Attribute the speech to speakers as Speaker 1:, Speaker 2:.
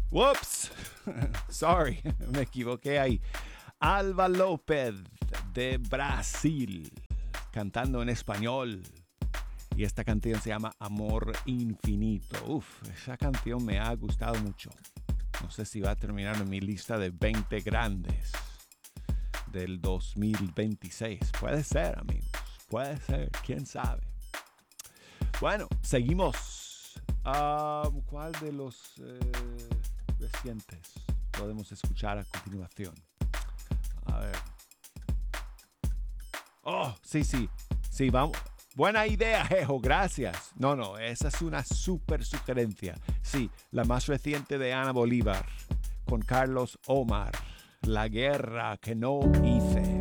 Speaker 1: Whoops. Sorry, me equivoqué ahí. Alba López de Brasil, cantando en español. Y esta canción se llama Amor Infinito. Uf, esa canción me ha gustado mucho. No sé si va a terminar en mi lista de 20 grandes del 2026. Puede ser, amigos. Puede ser, quién sabe. Bueno, seguimos. ¿Cuál de los recientes podemos escuchar a continuación? A ver. Oh, sí, sí. Sí, vamos. Buena idea, Jejo, gracias. No, esa es una súper sugerencia. Sí, la más reciente de Ana Bolívar, con Carlos Omar. La guerra que no hice.